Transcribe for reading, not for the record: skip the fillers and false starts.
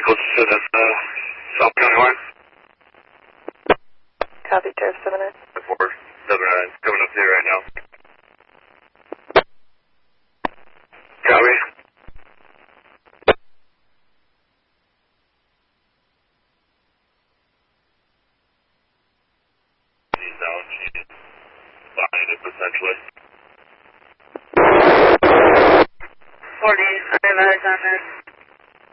vehicles to this South County line. Copy, Sheriff 79. 479, coming up here right now. Copy. She's down, she's behind it potentially. 40, I have eyes on this.